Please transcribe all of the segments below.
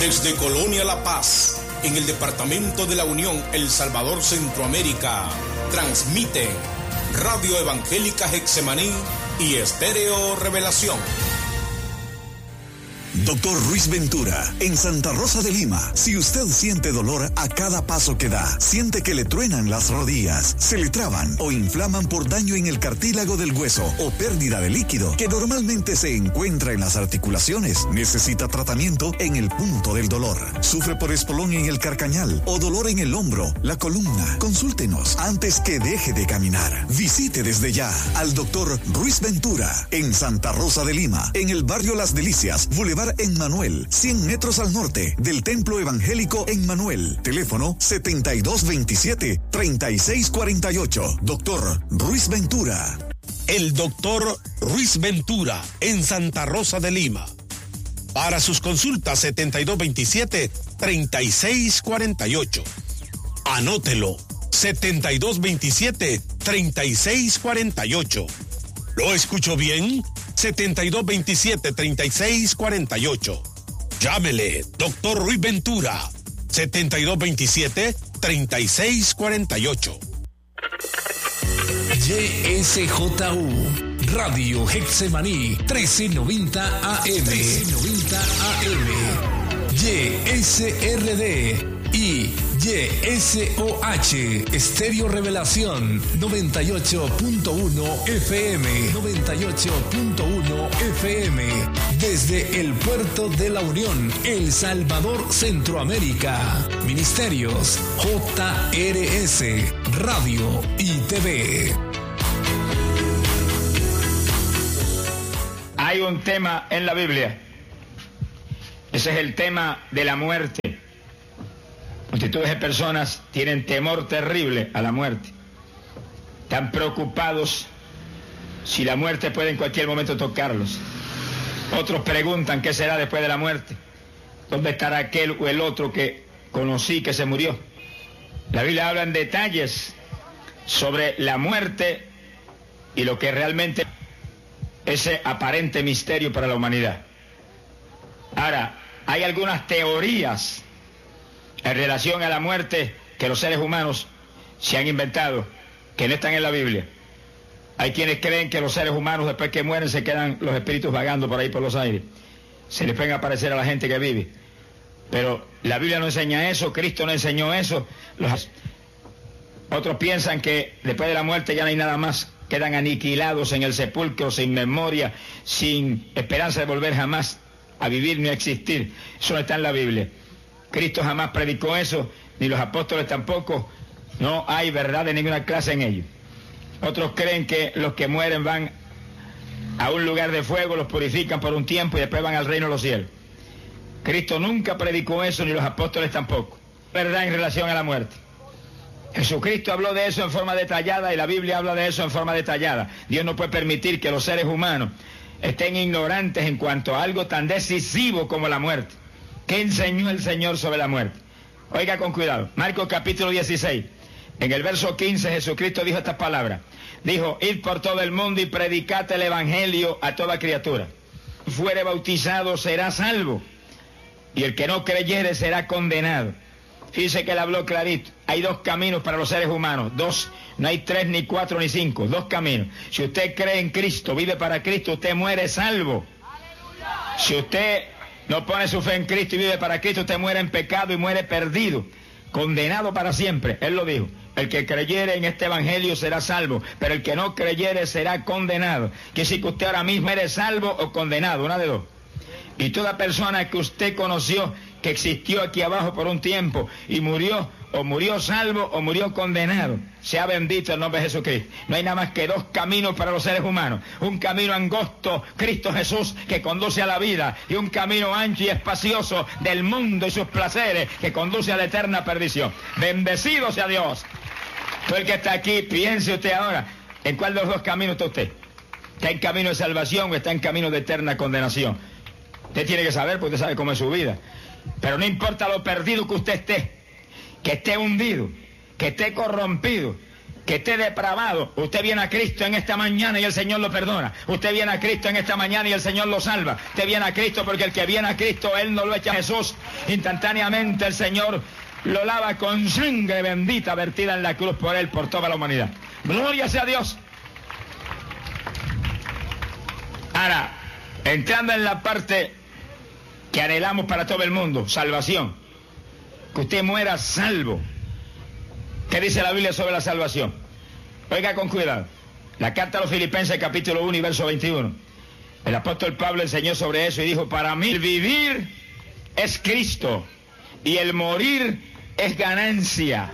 Desde Colonia La Paz, en el departamento de la Unión, El Salvador, Centroamérica, transmiten Radio Evangélica Getsemaní y Estéreo Revelación. Doctor Ruiz Ventura, en Santa Rosa de Lima. Si usted siente dolor a cada paso que da, siente que le truenan las rodillas, se le traban o inflaman por daño en el cartílago del hueso o pérdida de líquido que normalmente se encuentra en las articulaciones, necesita tratamiento en el punto del dolor. Sufre por espolón en el carcañal o dolor en el hombro, la columna. Consúltenos antes que deje de caminar. Visite desde ya al Doctor Ruiz Ventura en Santa Rosa de Lima, en el barrio Las Delicias, Boulevard Emmanuel, 100 metros al norte del Templo Evangélico Emmanuel. Teléfono 7227-3648. Doctor Ruiz Ventura. El Doctor Ruiz Ventura en Santa Rosa de Lima. Para sus consultas 7227-3648. Anótelo. 7227-3648. ¿Lo escucho bien? 7227-3648. Llámele, Doctor Ruiz Ventura. 7227-3648. YSJU Radio Getsemaní 1390 AM. 1390 AM. YSRD y YSOH Estéreo Revelación 98.1 FM. 98.1 FM. Desde el Puerto de la Unión, El Salvador, Centroamérica. Ministerios JRS Radio y TV. Hay un tema en la Biblia. Ese es el tema de la muerte. Multitudes de personas tienen temor terrible a la muerte. Están preocupados si la muerte puede en cualquier momento tocarlos. Otros preguntan qué será después de la muerte. ¿Dónde estará aquel o el otro que conocí que se murió? La Biblia habla en detalles sobre la muerte y lo que realmente ese aparente misterio para la humanidad. Ahora, hay algunas teorías en relación a la muerte que los seres humanos se han inventado, que no están en la Biblia. Hay quienes creen que los seres humanos después que mueren se quedan los espíritus vagando por ahí por los aires. Se les pueden aparecer a la gente que vive. Pero la Biblia no enseña eso, Cristo no enseñó eso. Otros piensan que después de la muerte ya no hay nada más. Quedan aniquilados en el sepulcro, sin memoria, sin esperanza de volver jamás a vivir ni a existir. Eso no está en la Biblia. Cristo jamás predicó eso, ni los apóstoles tampoco. No hay verdad de ninguna clase en ello. Otros creen que los que mueren van a un lugar de fuego, los purifican por un tiempo y después van al reino de los cielos. Cristo nunca predicó eso, ni los apóstoles tampoco. Verdad en relación a la muerte. Jesucristo habló de eso en forma detallada y la Biblia habla de eso en forma detallada. Dios no puede permitir que los seres humanos estén ignorantes en cuanto a algo tan decisivo como la muerte. ¿Qué enseñó el Señor sobre la muerte? Oiga con cuidado. Marcos capítulo 16. En el verso 15 Jesucristo dijo estas palabras. Dijo, id por todo el mundo y predicad el evangelio a toda criatura. Fuere bautizado será salvo, y el que no creyere será condenado. Fíjese que él habló clarito. Hay dos caminos para los seres humanos. Dos. No hay 3, ni 4, ni 5. Dos caminos. Si usted cree en Cristo, vive para Cristo, usted muere salvo. Si usted no pone su fe en Cristo y vive para Cristo, usted muere en pecado y muere perdido, condenado para siempre. Él lo dijo. El que creyere en este evangelio será salvo, pero el que no creyere será condenado. Quiere decir que usted ahora mismo eres salvo o condenado, una de dos. Y toda persona que usted conoció, que existió aquí abajo por un tiempo y murió, o murió salvo o murió condenado, sea bendito el nombre de Jesucristo. No hay nada más que dos caminos para los seres humanos. Un camino angosto, Cristo Jesús, que conduce a la vida, y un camino ancho y espacioso del mundo y sus placeres, que conduce a la eterna perdición. Bendecido sea Dios. Todo el que está aquí, piense usted ahora, ¿en cuál de los dos caminos está usted? ¿Está en camino de salvación o está en camino de eterna condenación? Usted tiene que saber, porque usted sabe cómo es su vida. Pero no importa lo perdido que usted esté, que esté hundido, que esté corrompido, que esté depravado, usted viene a Cristo en esta mañana y el Señor lo perdona. Usted viene a Cristo en esta mañana y el Señor lo salva. Usted viene a Cristo porque el que viene a Cristo, Él no lo echa a Jesús. Instantáneamente el Señor lo lava con sangre bendita vertida en la cruz por Él, por toda la humanidad. Gloria sea a Dios. Ahora, entrando en la parte que anhelamos para todo el mundo, salvación. Que usted muera salvo. ¿Qué dice la Biblia sobre la salvación? Oiga con cuidado. La carta a los Filipenses, capítulo 1 y verso 21. El apóstol Pablo enseñó sobre eso y dijo: para mí el vivir es Cristo y el morir es ganancia.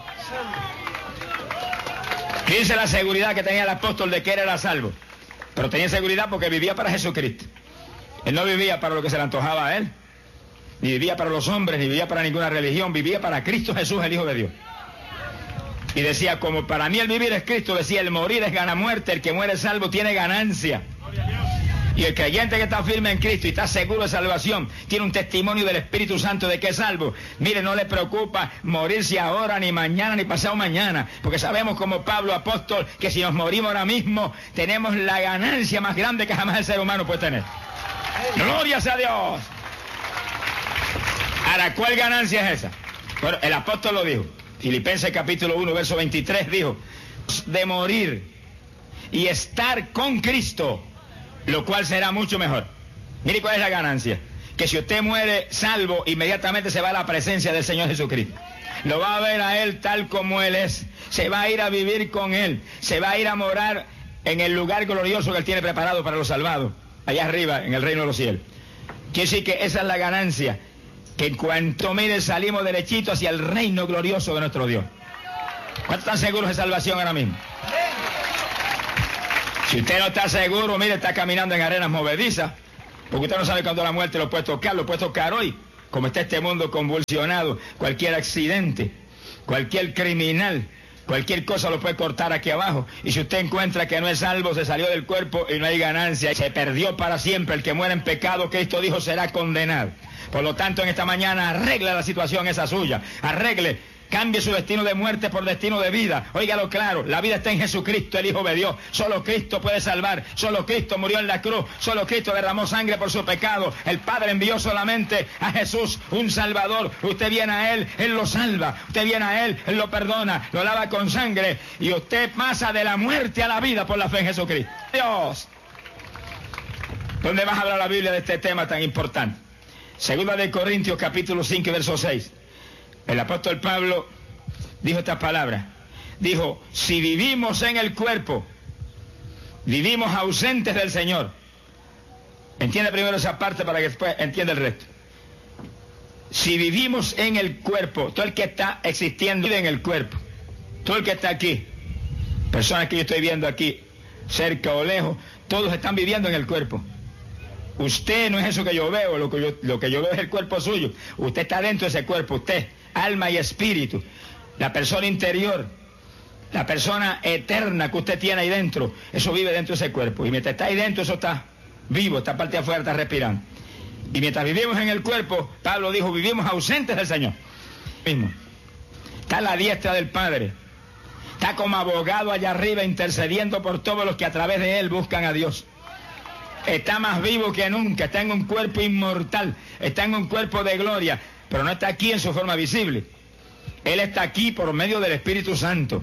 Fíjense la seguridad que tenía el apóstol de que él era salvo. Pero tenía seguridad porque vivía para Jesucristo. Él no vivía para lo que se le antojaba a él, ni vivía para los hombres, ni vivía para ninguna religión. Vivía para Cristo Jesús, el Hijo de Dios. Y decía, como para mí el vivir es Cristo, decía, el morir es gana muerte, el que muere salvo tiene ganancia. Y el creyente que está firme en Cristo y está seguro de salvación, tiene un testimonio del Espíritu Santo de que es salvo. Mire, no le preocupa morirse ahora, ni mañana, ni pasado mañana, porque sabemos como Pablo apóstol, que si nos morimos ahora mismo, tenemos la ganancia más grande que jamás el ser humano puede tener. ¡Gloria sea a Dios! Ahora, ¿cuál ganancia es esa? Bueno, el apóstol lo dijo. Filipenses capítulo 1, verso 23 dijo: de morir y estar con Cristo, lo cual será mucho mejor. Mire cuál es la ganancia. Que si usted muere salvo, inmediatamente se va a la presencia del Señor Jesucristo. Lo va a ver a Él tal como Él es. Se va a ir a vivir con Él. Se va a ir a morar en el lugar glorioso que Él tiene preparado para los salvados, allá arriba, en el reino de los cielos. Quiere decir que esa es la ganancia. Que en cuanto mire salimos derechito hacia el reino glorioso de nuestro Dios. ¿Cuántos están seguros de salvación ahora mismo? Si usted no está seguro, mire, está caminando en arenas movedizas, porque usted no sabe cuándo la muerte lo puede tocar hoy, como está este mundo convulsionado. Cualquier accidente, cualquier criminal, cualquier cosa lo puede cortar aquí abajo. Y si usted encuentra que no es salvo, se salió del cuerpo y no hay ganancia, se perdió para siempre. El que muere en pecado, Cristo dijo, será condenado. Por lo tanto, en esta mañana arregle la situación esa suya, arregle, cambie su destino de muerte por destino de vida. Óigalo claro, la vida está en Jesucristo, el Hijo de Dios. Solo Cristo puede salvar, solo Cristo murió en la cruz, solo Cristo derramó sangre por su pecado. El Padre envió solamente a Jesús, un Salvador. Usted viene a Él, Él lo salva. Usted viene a Él, Él lo perdona, lo lava con sangre. Y usted pasa de la muerte a la vida por la fe en Jesucristo. Dios. ¿Dónde vas a hablar la Biblia de este tema tan importante? Segunda de Corintios capítulo 5 verso 6. El apóstol Pablo dijo estas palabras. Dijo, si vivimos en el cuerpo, vivimos ausentes del Señor. Entiende primero esa parte para que después entienda el resto. Si vivimos en el cuerpo, todo el que está existiendo vive en el cuerpo. Todo el que está aquí, personas que yo estoy viendo aquí, cerca o lejos, todos están viviendo en el cuerpo. Usted no es eso que yo veo, lo que yo veo es el cuerpo suyo. Usted está dentro de ese cuerpo, usted, alma y espíritu, la persona interior, la persona eterna que usted tiene ahí dentro, eso vive dentro de ese cuerpo. Y mientras está ahí dentro, eso está vivo, esta parte de afuera está respirando. Y mientras vivimos en el cuerpo, Pablo dijo, vivimos ausentes del Señor. Mismo. Está a la diestra del Padre. Está como abogado allá arriba intercediendo por todos los que a través de Él buscan a Dios. Está más vivo que nunca, está en un cuerpo inmortal, está en un cuerpo de gloria, pero no está aquí en su forma visible. Él está aquí por medio del Espíritu Santo.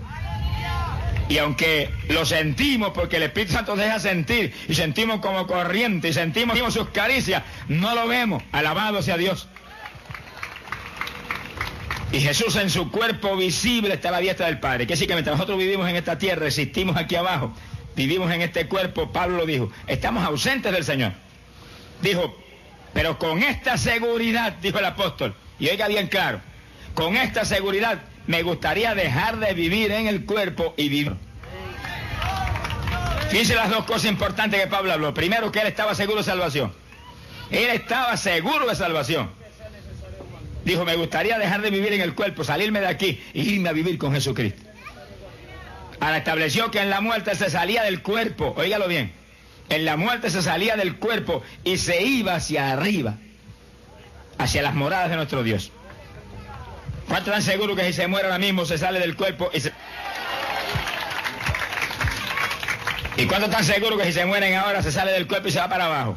Y aunque lo sentimos, porque el Espíritu Santo deja sentir, y sentimos como corriente, y sentimos sus caricias, no lo vemos. Alabado sea Dios. Y Jesús en su cuerpo visible está a la diestra del Padre. Que sí, que mientras nosotros vivimos en esta tierra, existimos aquí abajo, vivimos en este cuerpo, Pablo lo dijo, estamos ausentes del Señor. Dijo, pero con esta seguridad, dijo el apóstol, y oiga bien claro, con esta seguridad me gustaría dejar de vivir en el cuerpo y vivir. Fíjense las dos cosas importantes que Pablo habló. Primero, que él estaba seguro de salvación. Él estaba seguro de salvación. Dijo, me gustaría dejar de vivir en el cuerpo, salirme de aquí y irme a vivir con Jesucristo. Ahora estableció que en la muerte se salía del cuerpo, óigalo bien, en la muerte se salía del cuerpo y se iba hacia arriba, hacia las moradas de nuestro Dios. ¿Cuántos están seguros que si se muere ahora mismo se sale del cuerpo y se... ¿Y cuánto están seguros que si se mueren ahora se sale del cuerpo y se va para abajo?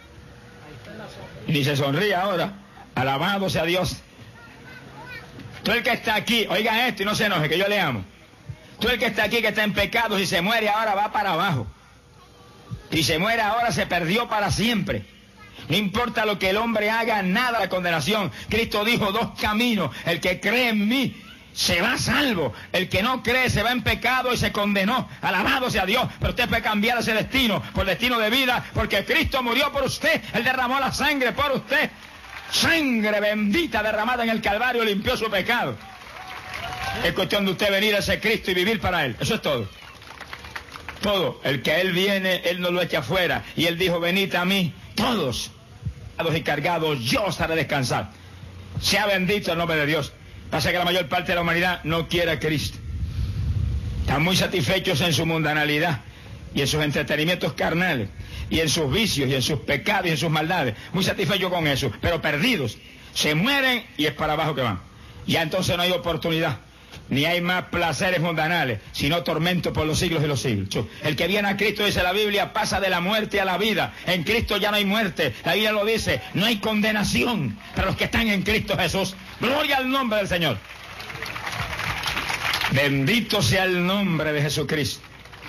Y ni se sonríe ahora. Alabado sea Dios. Tú el que está aquí, oiga esto y no se enoje, que yo le amo. Tú el que está aquí, que está en pecado, si se muere ahora va para abajo. Si se muere ahora se perdió para siempre. No importa lo que el hombre haga, nada de condenación. Cristo dijo 2 caminos. El que cree en mí se va salvo. El que no cree se va en pecado y se condenó. Alabado sea Dios. Pero usted puede cambiar ese destino por destino de vida, porque Cristo murió por usted. Él derramó la sangre por usted. Sangre bendita derramada en el Calvario limpió su pecado. Es cuestión de usted venir a ese Cristo y vivir para Él. Eso es todo. Todo. El que a Él viene, Él no lo echa afuera. Y Él dijo, venid a mí, todos y cargados, yo os haré descansar. Sea bendito el nombre de Dios. Pasa que la mayor parte de la humanidad no quiere a Cristo. Están muy satisfechos en su mundanalidad y en sus entretenimientos carnales y en sus vicios y en sus pecados y en sus maldades. Muy satisfechos con eso, pero perdidos. Se mueren y es para abajo que van. Ya entonces no hay oportunidad. Ni hay más placeres mundanales, sino tormento por los siglos de los siglos. El que viene a Cristo, dice la Biblia, pasa de la muerte a la vida. En Cristo ya no hay muerte. La Biblia lo dice, no hay condenación para los que están en Cristo Jesús. Gloria al nombre del Señor. Bendito sea el nombre de Jesucristo.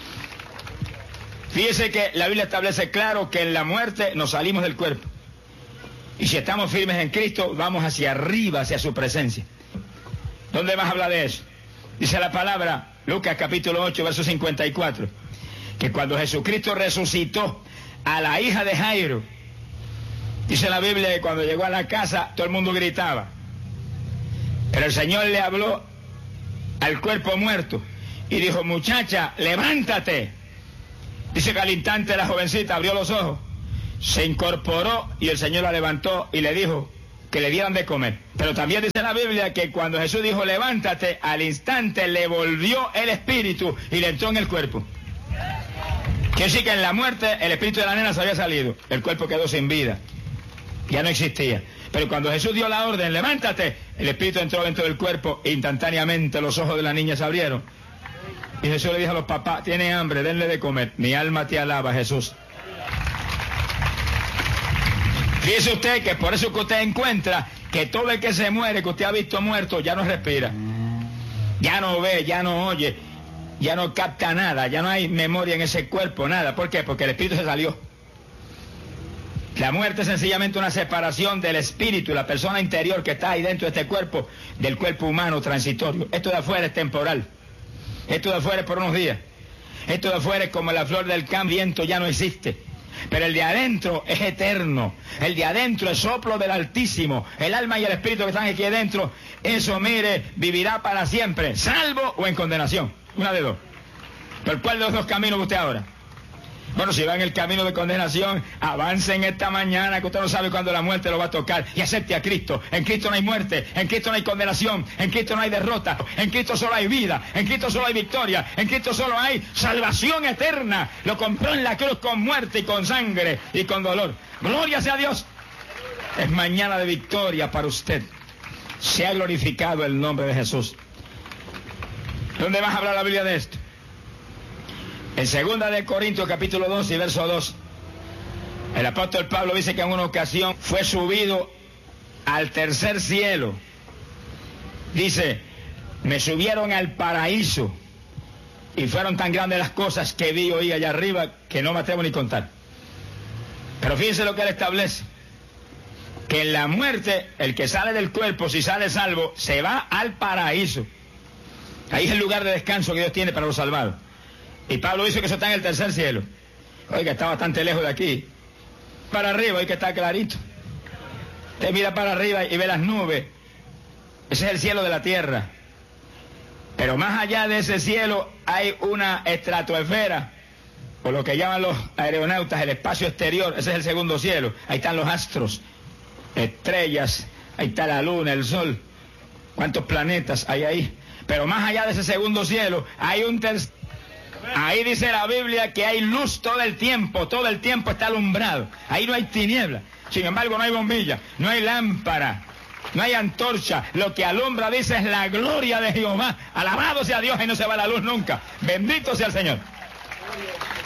Fíjese que la Biblia establece claro que en la muerte nos salimos del cuerpo. Y si estamos firmes en Cristo, vamos hacia arriba, hacia su presencia. ¿Dónde más habla de eso? Dice la palabra, Lucas capítulo 8, verso 54, que cuando Jesucristo resucitó a la hija de Jairo, dice la Biblia que cuando llegó a la casa todo el mundo gritaba. Pero el Señor le habló al cuerpo muerto y dijo, muchacha, levántate. Dice que al instante la jovencita abrió los ojos, se incorporó y el Señor la levantó y le dijo que le dieran de comer. Pero también dice la Biblia que cuando Jesús dijo levántate, al instante le volvió el espíritu y le entró en el cuerpo. Quiere decir que en la muerte el espíritu de la nena se había salido, el cuerpo quedó sin vida, ya no existía. Pero cuando Jesús dio la orden, levántate, el espíritu entró dentro del cuerpo e instantáneamente los ojos de la niña se abrieron. Y Jesús le dijo a los papás, tiene hambre, denle de comer. Mi alma te alaba, Jesús. Fíjese usted que por eso que usted encuentra que todo el que se muere, que usted ha visto muerto, ya no respira. Ya no ve, ya no oye, ya no capta nada, ya no hay memoria en ese cuerpo, nada. ¿Por qué? Porque el espíritu se salió. La muerte es sencillamente una separación del espíritu, la persona interior que está ahí dentro de este cuerpo, del cuerpo humano transitorio. Esto de afuera es temporal. Esto de afuera es por unos días. Esto de afuera es como la flor del campo, viento ya no existe. Pero el de adentro es eterno. El de adentro es soplo del Altísimo. El alma y el espíritu que están aquí adentro, eso, mire, vivirá para siempre, salvo o en condenación. Una de dos. ¿Pero cuál de los dos caminos usted ahora? Bueno, si va en el camino de condenación, avance en esta mañana, que usted no sabe cuándo la muerte lo va a tocar, y acepte a Cristo. En Cristo no hay muerte, en Cristo no hay condenación, en Cristo no hay derrota, en Cristo solo hay vida, en Cristo solo hay victoria, en Cristo solo hay salvación eterna. Lo compró en la cruz con muerte y con sangre y con dolor. Gloria sea a Dios. Es mañana de victoria para usted. Se ha glorificado el nombre de Jesús. ¿Dónde vas a hablar la Biblia de esto? En 2 de Corintios capítulo 2 y verso 2, el apóstol Pablo dice que en una ocasión fue subido al tercer cielo. Dice, me subieron al paraíso y fueron tan grandes las cosas que vi y oí allá arriba que no me atrevo ni contar. Pero fíjense lo que él establece, que en la muerte el que sale del cuerpo, si sale salvo, se va al paraíso. Ahí es el lugar de descanso que Dios tiene para los salvados. Y Pablo dice que eso está en el tercer cielo. Oiga, está bastante lejos de aquí. Para arriba, hay que estar clarito. Usted mira para arriba y ve las nubes. Ese es el cielo de la tierra. Pero más allá de ese cielo hay una estratosfera, o lo que llaman los aeronautas, el espacio exterior. Ese es el segundo cielo. Ahí están los astros, estrellas, ahí está la luna, el sol. ¿Cuántos planetas hay ahí? Pero más allá de ese segundo cielo hay un tercer. Ahí dice la Biblia que hay luz todo el tiempo está alumbrado. Ahí no hay tiniebla. Sin embargo, no hay bombilla, no hay lámpara, no hay antorcha. Lo que alumbra, dice, es la gloria de Jehová. Alabado sea Dios, y no se va la luz nunca. Bendito sea el Señor.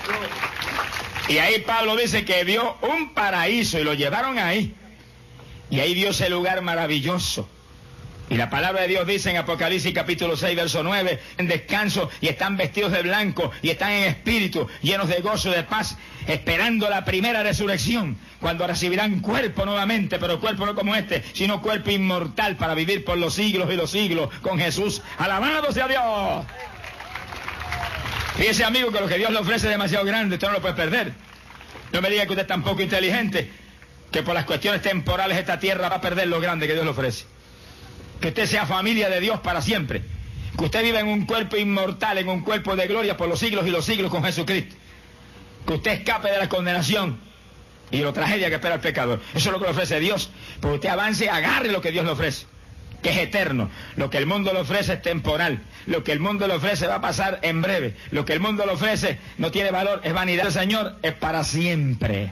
Y ahí Pablo dice que vio un paraíso y lo llevaron ahí. Y ahí vio ese lugar maravilloso. Y la palabra de Dios dice en Apocalipsis capítulo 6, verso 9, en descanso, y están vestidos de blanco, y están en espíritu, llenos de gozo y de paz, esperando la primera resurrección, cuando recibirán cuerpo nuevamente, pero cuerpo no como este, sino cuerpo inmortal para vivir por los siglos y los siglos con Jesús. ¡Alabado sea Dios! Fíjese, amigo, que lo que Dios le ofrece es demasiado grande, usted no lo puede perder. No me diga que usted es tan poco inteligente, que por las cuestiones temporales esta tierra va a perder lo grande que Dios le ofrece. Que usted sea familia de Dios para siempre. Que usted viva en un cuerpo inmortal, en un cuerpo de gloria por los siglos y los siglos con Jesucristo. Que usted escape de la condenación y de la tragedia que espera el pecador. Eso es lo que le ofrece Dios. Porque usted avance y agarre lo que Dios le ofrece, que es eterno. Lo que el mundo le ofrece es temporal. Lo que el mundo le ofrece va a pasar en breve. Lo que el mundo le ofrece no tiene valor, es vanidad. El Señor es para siempre.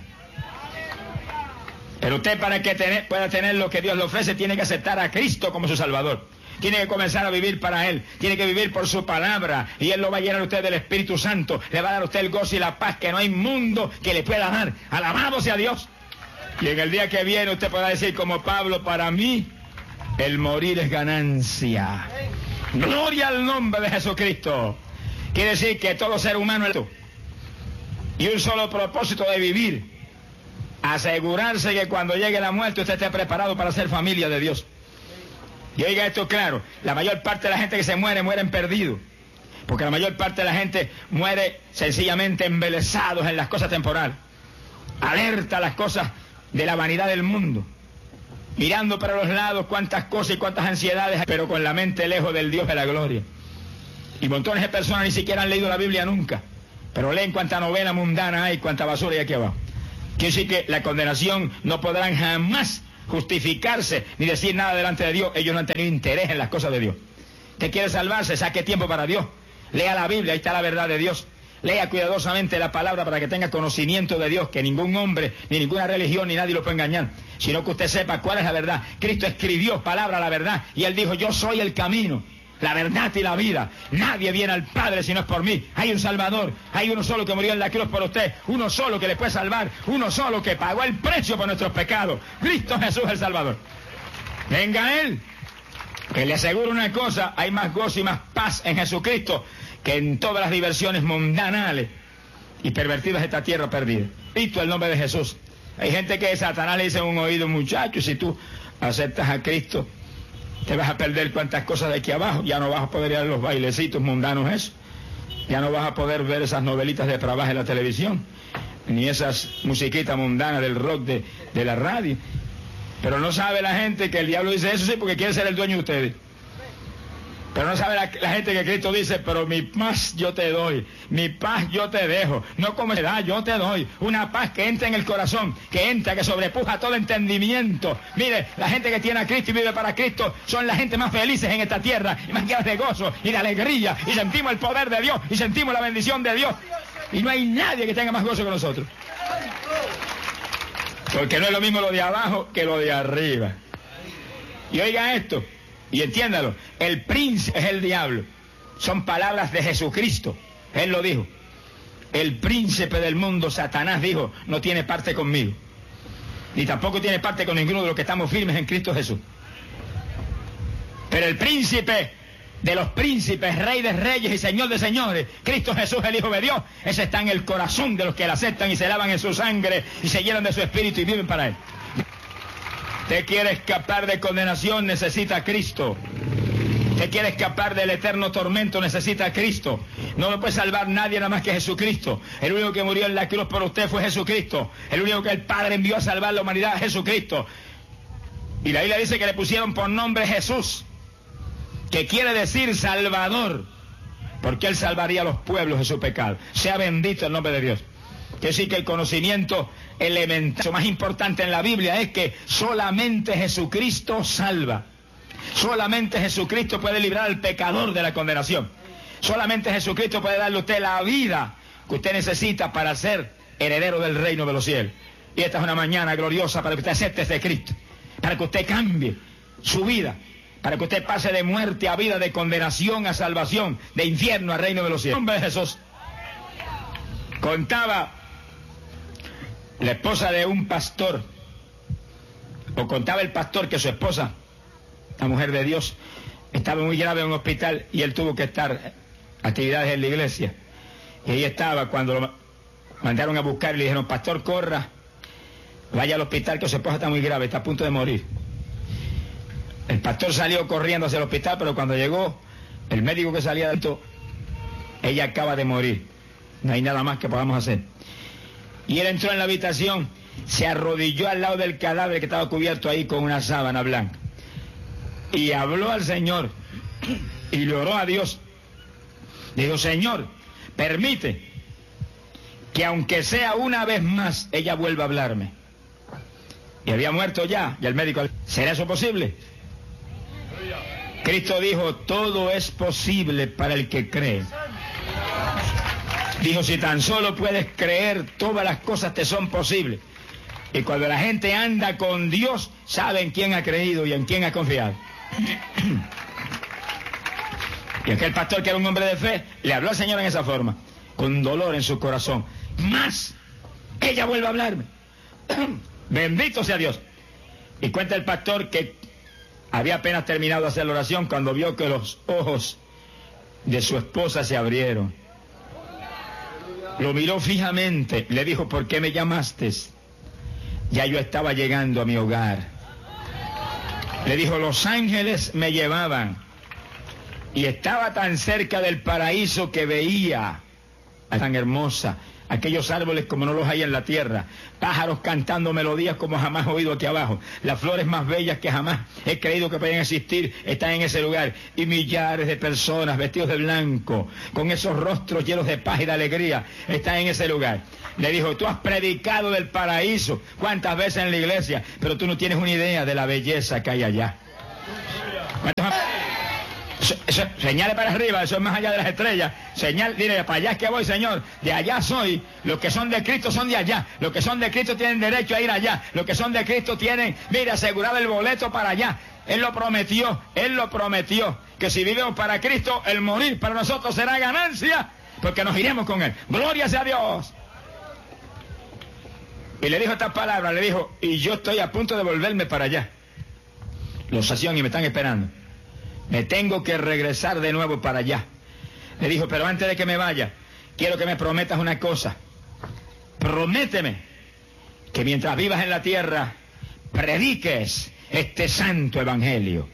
Pero usted, para que pueda tener lo que Dios le ofrece, tiene que aceptar a Cristo como su Salvador. Tiene que comenzar a vivir para Él. Tiene que vivir por su palabra. Y Él lo va a llenar a usted del Espíritu Santo. Le va a dar a usted el gozo y la paz que no hay mundo que le pueda dar. Alabado sea Dios. Y en el día que viene usted podrá decir como Pablo, para mí el morir es ganancia. Gloria al nombre de Jesucristo. Quiere decir que todo ser humano es y un solo propósito de vivir. Asegurarse que cuando llegue la muerte usted esté preparado para ser familia de Dios. Y oiga esto claro, la mayor parte de la gente que se muere, mueren perdidos. Porque la mayor parte de la gente muere sencillamente embelesados en las cosas temporales. Alerta a las cosas de la vanidad del mundo. Mirando para los lados cuántas cosas y cuántas ansiedades, pero con la mente lejos del Dios de la gloria. Y montones de personas ni siquiera han leído la Biblia nunca, pero leen cuánta novela mundana hay, cuánta basura hay aquí abajo. Quiere decir que la condenación no podrán jamás justificarse ni decir nada delante de Dios. Ellos no han tenido interés en las cosas de Dios. ¿Qué quiere salvarse? Saque tiempo para Dios. Lea la Biblia, ahí está la verdad de Dios. Lea cuidadosamente la palabra para que tenga conocimiento de Dios, que ningún hombre, ni ninguna religión, ni nadie lo puede engañar, sino que usted sepa cuál es la verdad. Cristo escribió palabra la verdad y Él dijo, yo soy el camino, la verdad y la vida. Nadie viene al Padre si no es por mí. Hay un Salvador, hay uno solo que murió en la cruz por usted, uno solo que le puede salvar, uno solo que pagó el precio por nuestros pecados. Cristo Jesús el Salvador. Venga a Él, que le aseguro una cosa, hay más gozo y más paz en Jesucristo que en todas las diversiones mundanales y pervertidas de esta tierra perdida. Cristo, el nombre de Jesús. Hay gente que Satanás le dice en un oído, muchacho, si tú aceptas a Cristo, te vas a perder cuantas cosas de aquí abajo, ya no vas a poder ir a los bailecitos mundanos eso, ya no vas a poder ver esas novelitas de trabajo en la televisión, ni esas musiquitas mundanas del rock de la radio. Pero no sabe la gente que el diablo dice eso sí porque quiere ser el dueño de ustedes. Pero no sabe la gente que Cristo dice, pero mi paz yo te doy, mi paz yo te dejo, no como edad yo te doy, una paz que entra en el corazón, que entra, que sobrepuja todo entendimiento. Mire, la gente que tiene a Cristo y vive para Cristo son la gente más felices en esta tierra, y más llenas de gozo y de alegría, y sentimos el poder de Dios, y sentimos la bendición de Dios, y no hay nadie que tenga más gozo que nosotros. Porque no es lo mismo lo de abajo que lo de arriba. Y oiga esto, y entiéndalo, el príncipe es el diablo. Son palabras de Jesucristo. Él lo dijo. El príncipe del mundo, Satanás, dijo, no tiene parte conmigo. Ni tampoco tiene parte con ninguno de los que estamos firmes en Cristo Jesús. Pero el príncipe de los príncipes, rey de reyes y señor de señores, Cristo Jesús, el Hijo de Dios, ese está en el corazón de los que le aceptan y se lavan en su sangre y se llenan de su espíritu y viven para Él. Usted quiere escapar de condenación, necesita a Cristo. Usted quiere escapar del eterno tormento, necesita a Cristo. No lo puede salvar nadie nada más que Jesucristo. El único que murió en la cruz por usted fue Jesucristo. El único que el Padre envió a salvar la humanidad es Jesucristo. Y la Biblia dice que le pusieron por nombre Jesús, que quiere decir Salvador, porque Él salvaría a los pueblos de su pecado. Sea bendito el nombre de Dios. Quiere decir que el conocimiento elemental, lo más importante en la Biblia es que solamente Jesucristo salva. Solamente Jesucristo puede librar al pecador de la condenación. Solamente Jesucristo puede darle a usted la vida que usted necesita para ser heredero del reino de los cielos. Y esta es una mañana gloriosa para que usted acepte este Cristo, para que usted cambie su vida, para que usted pase de muerte a vida, de condenación a salvación, de infierno al reino de los cielos. En nombre de Jesús. Contaba la esposa de un pastor, o contaba el pastor que su esposa, la mujer de Dios, estaba muy grave en un hospital y él tuvo que estar actividades en la iglesia. Y ahí estaba cuando lo mandaron a buscar y le dijeron: pastor, corra, vaya al hospital que su esposa está muy grave, está a punto de morir. El pastor salió corriendo hacia el hospital, pero cuando llegó el médico que salía de esto, ella acaba de morir, no hay nada más que podamos hacer. Y él entró en la habitación, se arrodilló al lado del cadáver que estaba cubierto ahí con una sábana blanca y habló al Señor y le oró a Dios. Dijo: Señor, permite que aunque sea una vez más ella vuelva a hablarme. Y había muerto ya, y el médico: ¿será eso posible? Cristo dijo: todo es posible para el que cree. Dijo: si tan solo puedes creer, todas las cosas te son posibles. Y cuando la gente anda con Dios, sabe en quién ha creído y en quién ha confiado. Y aquel pastor, que era un hombre de fe, le habló al Señor en esa forma, con dolor en su corazón: más ella vuelve a hablarme. Bendito sea Dios. Y cuenta el pastor que había apenas terminado de hacer la oración cuando vio que los ojos de su esposa se abrieron. Lo miró fijamente, le dijo: ¿por qué me llamaste? Ya yo estaba llegando a mi hogar. Le dijo: los ángeles me llevaban y estaba tan cerca del paraíso que veía tan hermosa, aquellos árboles como no los hay en la tierra, pájaros cantando melodías como jamás he oído aquí abajo, las flores más bellas que jamás he creído que pueden existir están en ese lugar, y millares de personas vestidos de blanco, con esos rostros llenos de paz y de alegría, están en ese lugar. Le dijo: tú has predicado del paraíso cuántas veces en la iglesia, pero tú no tienes una idea de la belleza que hay allá. Eso, señale para arriba, eso es más allá de las estrellas. Señal, dile: para allá es que voy, Señor, de allá soy. Los que son de Cristo son de allá, los que son de Cristo tienen derecho a ir allá, los que son de Cristo tienen, mire, asegurado el boleto para allá. Él lo prometió, que si vivimos para Cristo, el morir para nosotros será ganancia, porque nos iremos con Él. Gloria sea a Dios. Y le dijo estas palabras, le dijo: y yo estoy a punto de volverme para allá. Los sación y me están esperando. Me tengo que regresar de nuevo para allá. Le dijo: pero antes de que me vaya, quiero que me prometas una cosa. Prométeme que mientras vivas en la tierra, prediques este santo evangelio.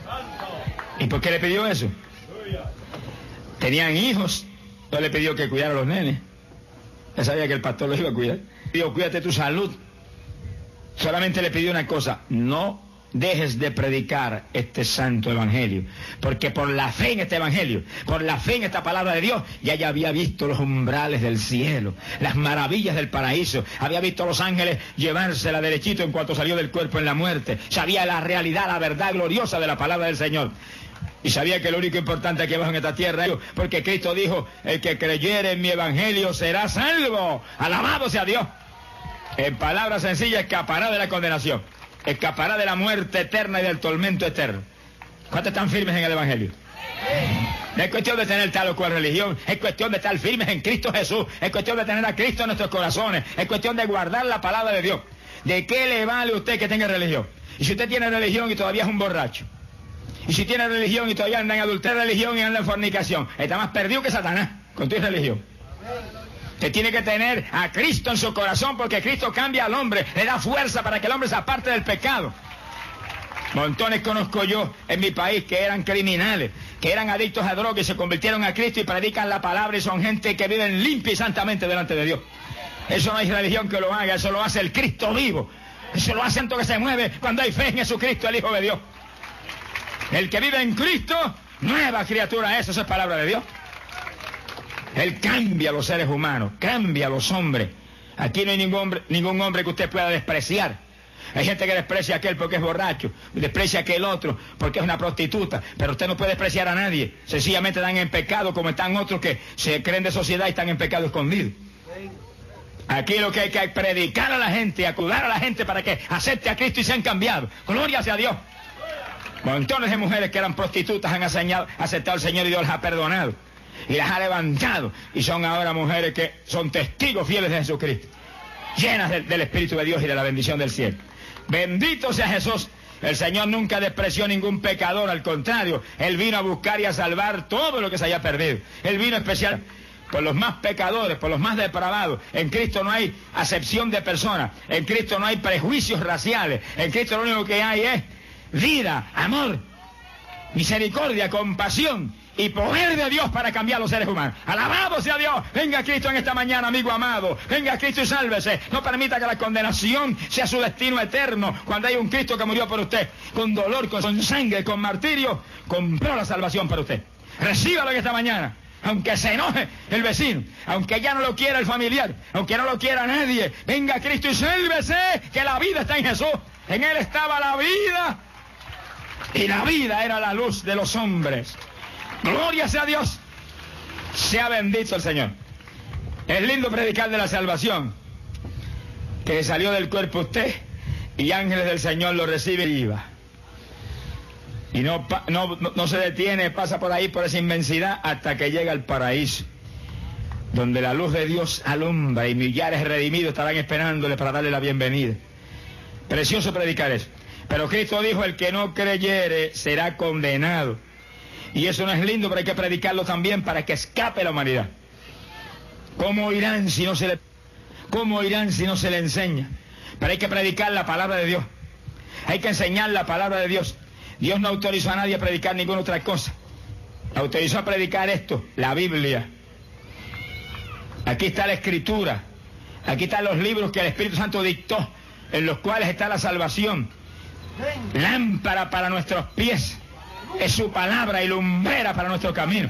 ¿Y por qué le pidió eso? Tenían hijos, no le pidió que cuidara a los nenes. Ya sabía que el pastor los iba a cuidar. Dijo: cuídate tu salud. Solamente le pidió una cosa: no dejes de predicar este santo evangelio, porque por la fe en este evangelio, por la fe en esta palabra de Dios, ya había visto los umbrales del cielo, las maravillas del paraíso, había visto a los ángeles llevársela derechito en cuanto salió del cuerpo en la muerte, sabía la realidad, la verdad gloriosa de la palabra del Señor. Y sabía que lo único importante aquí abajo en esta tierra, porque Cristo dijo: el que creyere en mi evangelio será salvo. Alabado sea Dios. En palabras sencillas, escapará de la condenación, escapará de la muerte eterna y del tormento eterno. ¿Cuántos están firmes en el evangelio? No es cuestión de tener tal o cual religión, es cuestión de estar firmes en Cristo Jesús, es cuestión de tener a Cristo en nuestros corazones, es cuestión de guardar la palabra de Dios. ¿De qué le vale a usted que tenga religión? Y si usted tiene religión y todavía es un borracho, y si tiene religión y todavía anda en adulterio, religión y anda en fornicación, está más perdido que Satanás con tu religión. Usted tiene que tener a Cristo en su corazón, porque Cristo cambia al hombre, le da fuerza para que el hombre se aparte del pecado. Montones conozco yo en mi país que eran criminales, que eran adictos a drogas y se convirtieron a Cristo y predican la palabra y son gente que viven limpia y santamente delante de Dios. Eso no hay religión que lo haga, eso lo hace el Cristo vivo. Eso lo hace en todo que se mueve cuando hay fe en Jesucristo, el Hijo de Dios. El que vive en Cristo, nueva criatura es, eso es palabra de Dios. Él cambia a los seres humanos, cambia a los hombres. Aquí no hay ningún hombre que usted pueda despreciar. Hay gente que desprecia a aquel porque es borracho, desprecia a aquel otro porque es una prostituta, pero usted no puede despreciar a nadie. Sencillamente están en pecado, como están otros que se creen de sociedad y están en pecado escondido. Aquí lo que hay que predicar a la gente, acudir a la gente para que acepte a Cristo y sean cambiados. Gloria sea a Dios. Montones de mujeres que eran prostitutas han aceptado al Señor y Dios les ha perdonado. y las ha levantado, y son ahora mujeres que son testigos fieles de Jesucristo, llenas del Espíritu de Dios y de la bendición del cielo. Bendito sea Jesús. El Señor nunca despreció ningún pecador, al contrario, Él vino a buscar y a salvar todo lo que se haya perdido. Él vino especial por los más pecadores, por los más depravados. En Cristo no hay acepción de personas, en Cristo no hay prejuicios raciales, en Cristo lo único que hay es vida, amor, misericordia, compasión y poder de Dios para cambiar a los seres humanos. ¡Alabado sea Dios! Venga Cristo en esta mañana, amigo amado. Venga Cristo y sálvese. No permita que la condenación sea su destino eterno. Cuando hay un Cristo que murió por usted, con dolor, con sangre, con martirio, compró la salvación para usted. Recíbalo en esta mañana. Aunque se enoje el vecino, aunque ya no lo quiera el familiar, aunque no lo quiera nadie, venga Cristo y sálvese, que la vida está en Jesús. En Él estaba la vida, y la vida era la luz de los hombres. Gloria sea a Dios. Sea bendito el Señor. Es lindo predicar de la salvación, que salió del cuerpo usted y ángeles del Señor lo reciben y iba. Y no se detiene, pasa por ahí, por esa inmensidad, hasta que llega al paraíso, donde la luz de Dios alumbra y millares redimidos estarán esperándole para darle la bienvenida. Precioso predicar eso. Pero Cristo dijo, el que no creyere será condenado. Y eso no es lindo, pero hay que predicarlo también para que escape la humanidad. ¿Cómo irán si no se le enseña? Pero hay que predicar la palabra de Dios. Hay que enseñar la palabra de Dios. Dios no autorizó a nadie a predicar ninguna otra cosa. Autorizó a predicar esto, la Biblia. Aquí está la Escritura. Aquí están los libros que el Espíritu Santo dictó, en los cuales está la salvación. Lámpara para nuestros pies es su palabra y lumbrera para nuestro camino.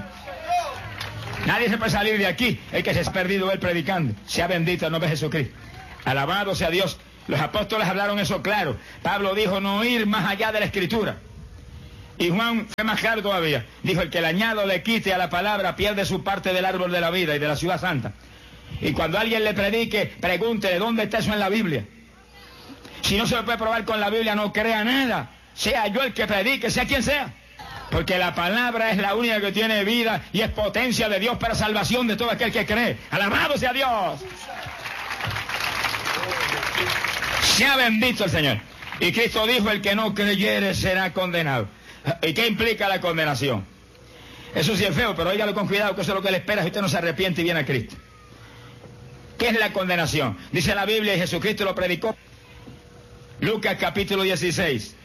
Nadie se puede salir de aquí, el que se ha perdido él predicando. Sea bendito el nombre de Jesucristo. Alabado sea Dios. Los apóstoles hablaron eso claro. Pablo dijo no ir más allá de la Escritura. Y Juan fue más claro todavía. Dijo, el que le añado le quite a la palabra pierde su parte del árbol de la vida y de la ciudad santa. Y cuando alguien le predique, pregúntele dónde está eso en la Biblia. Si no se lo puede probar con la Biblia, no crea nada. Sea yo el que predique, sea quien sea. Porque la palabra es la única que tiene vida y es potencia de Dios para salvación de todo aquel que cree. ¡Alabado sea Dios! Sea bendito el Señor. Y Cristo dijo, el que no creyere será condenado. ¿Y qué implica la condenación? Eso sí es feo, pero óigalo con cuidado, que eso es lo que le espera si usted no se arrepiente y viene a Cristo. ¿Qué es la condenación? Dice la Biblia, y Jesucristo lo predicó. Lucas capítulo 16,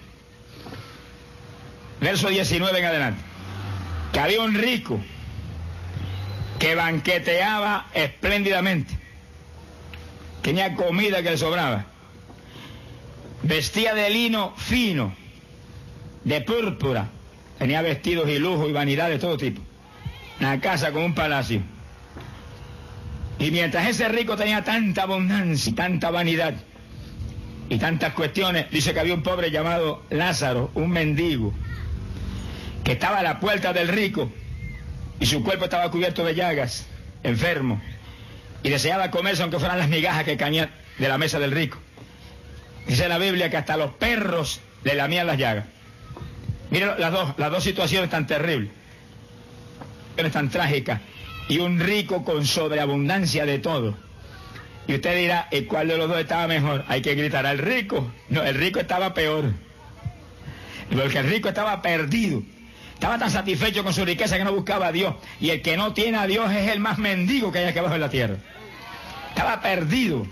verso 19 en adelante. Que había un rico que banqueteaba espléndidamente. Tenía comida que le sobraba. Vestía de lino fino, de púrpura. Tenía vestidos y lujo y vanidad de todo tipo. Una casa como un palacio. Y mientras ese rico tenía tanta abundancia y tanta vanidad y tantas cuestiones, dice que había un pobre llamado Lázaro, un mendigo, que estaba a la puerta del rico y su cuerpo estaba cubierto de llagas, enfermo, y deseaba comerse aunque fueran las migajas que caían de la mesa del rico. Dice la Biblia que hasta los perros le lamían las llagas. Miren las dos situaciones tan terribles, tan trágicas, y un rico con sobreabundancia de todo. Y usted dirá, ¿y cuál de los dos estaba mejor? Hay que gritar al rico. No, el rico estaba peor. Porque el rico estaba perdido. Estaba tan satisfecho con su riqueza que no buscaba a Dios. Y el que no tiene a Dios es el más mendigo que hay aquí abajo en la tierra. Estaba perdido.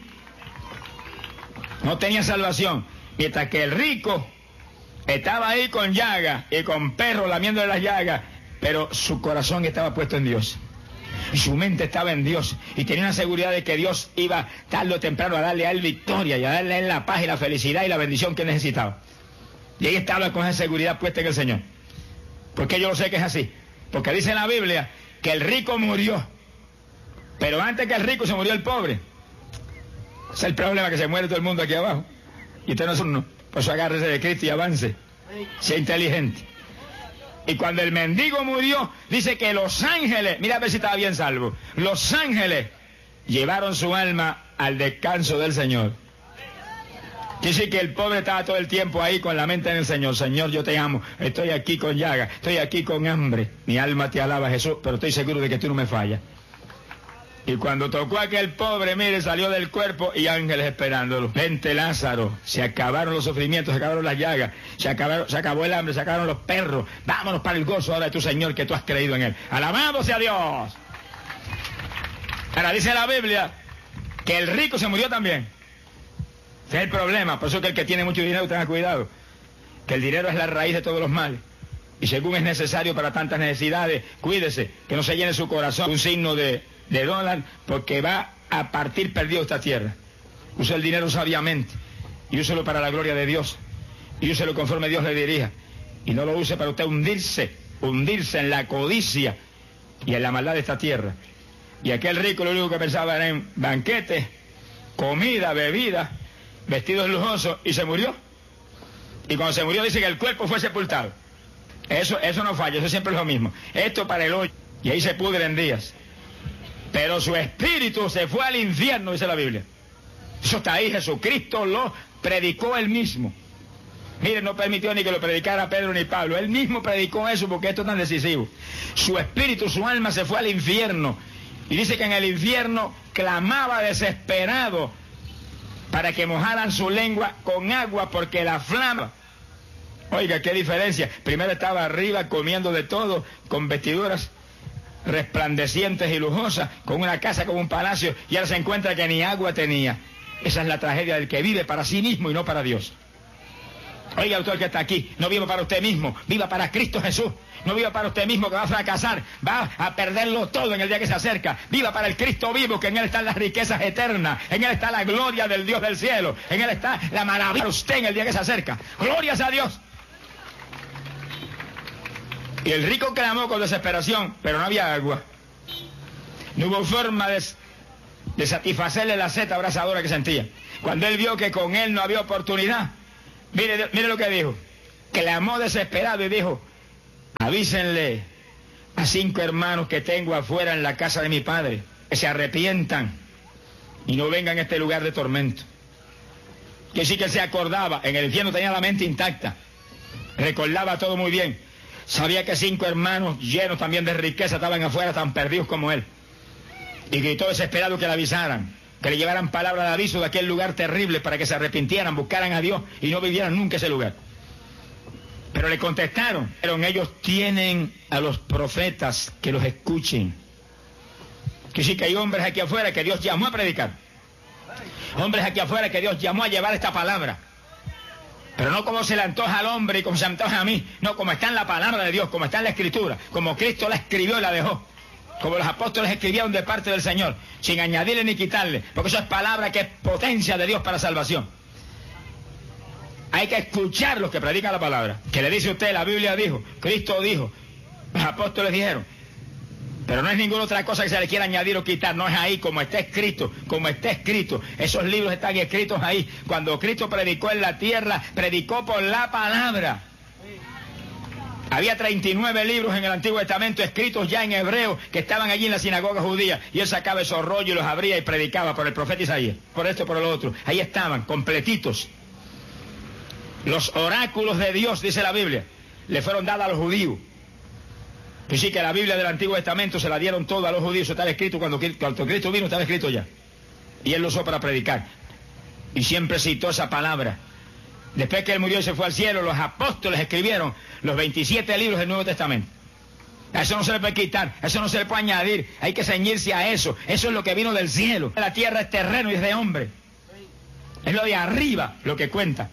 No tenía salvación. Mientras que el rico estaba ahí con llagas y con perros lamiéndole las llagas, pero su corazón estaba puesto en Dios. Y su mente estaba en Dios. Y tenía una seguridad de que Dios iba tarde o temprano a darle a él victoria y a darle a él la paz y la felicidad y la bendición que necesitaba. Y ahí estaba con esa seguridad puesta en el Señor. Porque yo lo sé que es así. Porque dice en la Biblia que el rico murió. Pero antes que el rico se murió el pobre. Ese es el problema, que se muere todo el mundo aquí abajo. Y usted no es uno. Por eso agárrese de Cristo y avance. Sea inteligente. Y cuando el mendigo murió, dice que los ángeles, mira a ver si estaba bien salvo, los ángeles llevaron su alma al descanso del Señor. Quiere decir que el pobre estaba todo el tiempo ahí con la mente en el Señor. Señor, yo te amo, estoy aquí con llaga, estoy aquí con hambre. Mi alma te alaba, Jesús, pero estoy seguro de que tú no me fallas. Y cuando tocó a aquel pobre, mire, salió del cuerpo y ángeles esperándolo. Vente, Lázaro, se acabaron los sufrimientos, se acabaron las llagas, se acabó el hambre, se acabaron los perros. Vámonos para el gozo ahora de tu Señor, que tú has creído en Él. ¡Alabado sea Dios! Ahora dice la Biblia que el rico se murió también. Ese es el problema, por eso que el que tiene mucho dinero tenga cuidado, que el dinero es la raíz de todos los males. Y según es necesario para tantas necesidades, cuídese, que no se llene su corazón un signo de dólar, porque va a partir perdido esta tierra. Use el dinero sabiamente, y úselo para la gloria de Dios, y úselo conforme Dios le dirija, y no lo use para usted hundirse en la codicia y en la maldad de esta tierra. Y aquel rico lo único que pensaba era en banquetes, comida, bebida, vestidos lujosos, y se murió. Y cuando se murió dice que el cuerpo fue sepultado. Eso no falla, eso siempre es lo mismo. Esto para el hoyo, y ahí se pudren días. Pero su espíritu se fue al infierno, dice la Biblia. Eso está ahí, Jesucristo lo predicó él mismo. Miren, no permitió ni que lo predicara Pedro ni Pablo. Él mismo predicó eso porque esto es tan decisivo. Su espíritu, su alma se fue al infierno. Y dice que en el infierno clamaba desesperado para que mojaran su lengua con agua porque la flama. Oiga, qué diferencia. Primero estaba arriba comiendo de todo, con vestiduras resplandecientes y lujosas, con una casa, con un palacio, y ahora se encuentra que ni agua tenía. Esa es la tragedia del que vive para sí mismo y no para Dios. Oiga, usted que está aquí, no viva para usted mismo, viva para Cristo Jesús. No viva para usted mismo, que va a fracasar, va a perderlo todo en el día que se acerca. Viva para el Cristo vivo, que en Él están las riquezas eternas, en Él está la gloria del Dios del cielo, en Él está la maravilla de usted en el día que se acerca. ¡Glorias a Dios! Y el rico clamó con desesperación, pero no había agua. No hubo forma de satisfacerle la sed abrasadora que sentía. Cuando él vio que con él no había oportunidad, mire lo que dijo. Clamó desesperado y dijo: avísenle a 5 hermanos que tengo afuera en la casa de mi padre, que se arrepientan y no vengan a este lugar de tormento. Que sí que se acordaba, en el infierno tenía la mente intacta, recordaba todo muy bien. Sabía que 5 hermanos llenos también de riqueza estaban afuera tan perdidos como él. Y gritó desesperado que le avisaran, que le llevaran palabra de aviso de aquel lugar terrible para que se arrepintieran, buscaran a Dios y no vivieran nunca ese lugar. Pero le contestaron, pero ellos tienen a los profetas que los escuchen. Que sí que hay hombres aquí afuera que Dios llamó a predicar. Hombres aquí afuera que Dios llamó a llevar esta palabra. Pero no como se le antoja al hombre y como se antoja a mí. No, como está en la palabra de Dios, como está en la Escritura, como Cristo la escribió y la dejó. Como los apóstoles escribieron de parte del Señor, sin añadirle ni quitarle. Porque eso es palabra que es potencia de Dios para salvación. Hay que escuchar los que predican la palabra. Que le dice usted, la Biblia dijo, Cristo dijo, los apóstoles dijeron. Pero no es ninguna otra cosa que se le quiera añadir o quitar, no es ahí, como está escrito, como está escrito. Esos libros están escritos ahí. Cuando Cristo predicó en la tierra, predicó por la palabra. Había 39 libros en el Antiguo Testamento escritos ya en hebreo que estaban allí en la sinagoga judía. Y él sacaba esos rollos y los abría y predicaba por el profeta Isaías. Por esto y por lo otro. Ahí estaban, completitos. Los oráculos de Dios, dice la Biblia, le fueron dados a los judíos. Y sí que la Biblia del Antiguo Testamento se la dieron toda a los judíos. Eso estaba escrito cuando Cristo vino, estaba escrito ya. Y él lo usó para predicar. Y siempre citó esa palabra. Después que él murió y se fue al cielo, los apóstoles escribieron los 27 libros del Nuevo Testamento. A eso no se le puede quitar, a eso no se le puede añadir. Hay que ceñirse a eso. Eso es lo que vino del cielo. La tierra es terreno y es de hombre. Es lo de arriba lo que cuenta.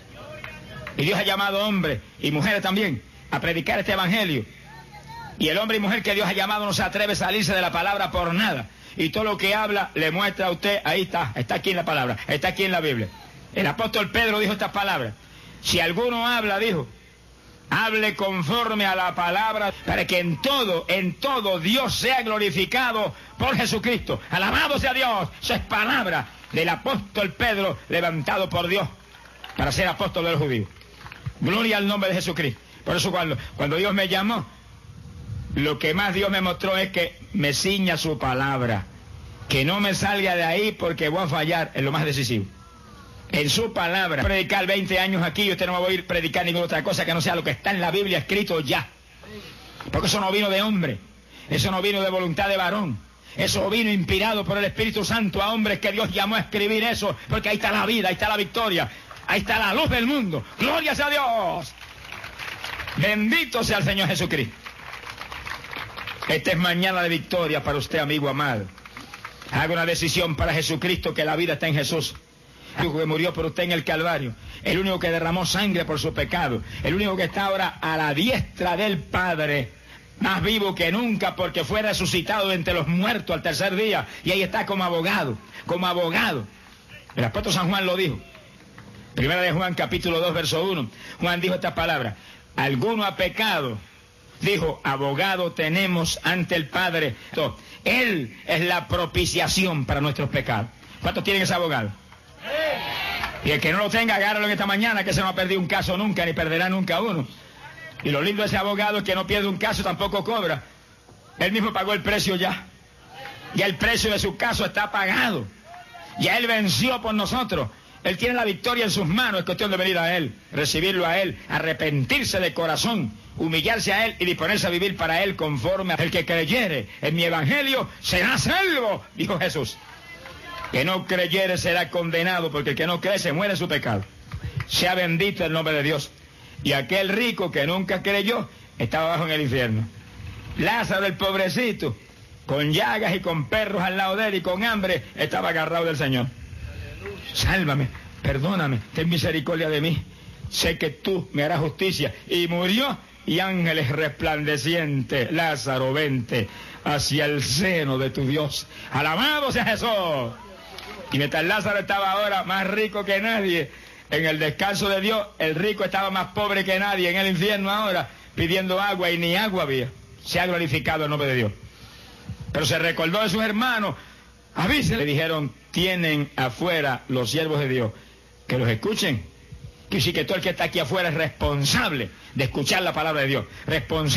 Y Dios ha llamado hombres y mujeres también a predicar este evangelio. Y el hombre y mujer que Dios ha llamado no se atreve a salirse de la palabra por nada. Y todo lo que habla le muestra a usted, ahí está aquí en la palabra, está aquí en la Biblia. El apóstol Pedro dijo estas palabras: si alguno habla, dijo, hable conforme a la palabra, para que en todo Dios sea glorificado por Jesucristo. Alabado sea Dios. Esa es palabra del apóstol Pedro, levantado por Dios para ser apóstol de los judíos. Gloria al nombre de Jesucristo. Por eso cuando Dios me llamó, lo que más Dios me mostró es que me ciña su palabra, que no me salga de ahí porque voy a fallar en lo más decisivo. en su palabra. Predicar 20 años aquí y usted no va a oír predicar ninguna otra cosa que no sea lo que está en la Biblia escrito ya. Porque eso no vino de hombre, eso no vino de voluntad de varón, eso vino inspirado por el Espíritu Santo a hombres que Dios llamó a escribir eso, porque ahí está la vida, ahí está la victoria, ahí está la luz del mundo. ¡Gloria sea a Dios! Bendito sea el Señor Jesucristo. Esta es mañana de victoria para usted, amigo amado. Haga una decisión para Jesucristo, que la vida está en Jesús. El único que murió por usted en el Calvario, el único que derramó sangre por su pecado, el único que está ahora a la diestra del Padre, más vivo que nunca, porque fue resucitado de entre los muertos al tercer día, y ahí está como abogado, como abogado. El apóstol San Juan lo dijo. Primera de Juan, capítulo 2, verso 1. Juan dijo esta palabra: alguno ha pecado, dijo, abogado tenemos ante el Padre. Él es la propiciación para nuestros pecados. ¿Cuántos tienen ese abogado? Y el que no lo tenga, agárralo en esta mañana, que se no ha perdido un caso nunca, ni perderá nunca uno. Y lo lindo de ese abogado es que no pierde un caso, tampoco cobra. Él mismo pagó el precio ya. Ya el precio de su caso está pagado. Ya Él venció por nosotros. Él tiene la victoria en sus manos. Es cuestión de venir a Él, recibirlo a Él, arrepentirse de corazón, humillarse a Él y disponerse a vivir para Él conforme a el que creyere en mi evangelio será salvo, dijo Jesús. Que no creyere será condenado, porque el que no cree se muere en su pecado. Sea bendito el nombre de Dios. Y aquel rico que nunca creyó estaba abajo en el infierno. Lázaro, el pobrecito, con llagas y con perros al lado de él y con hambre, estaba agarrado del Señor. Sálvame, perdóname, ten misericordia de mí, sé que tú me harás justicia. Y murió, y ángeles resplandecientes: Lázaro, vente hacia el seno de tu Dios. Alabado sea Jesús. Y mientras Lázaro estaba ahora más rico que nadie en el descanso de Dios, el rico estaba más pobre que nadie en el infierno ahora, pidiendo agua, y ni agua había. Se ha glorificado el nombre de Dios. Pero se recordó de sus hermanos. Avísenle, le dijeron: tienen afuera los siervos de Dios, que los escuchen. Que sí, que todo el que está aquí afuera es responsable de escuchar la palabra de Dios, responsable